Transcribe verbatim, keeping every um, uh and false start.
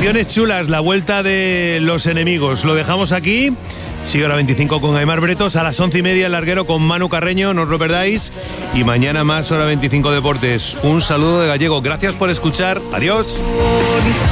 Secciones chulas, la vuelta de los enemigos. Lo dejamos aquí. Sigue a la veinticinco con Aimar Bretos. A las once y media el larguero con Manu Carreño. No os lo perdáis. Y mañana más hora veinticinco Deportes. Un saludo de Gallego. Gracias por escuchar. Adiós.